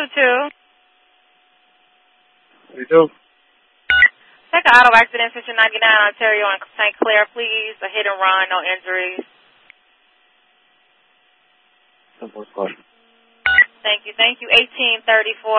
What do you do? Check an auto accident, Section 99, Ontario, on St. Clair, please. A hit and run, no injuries. Simple question. Thank you. 1834.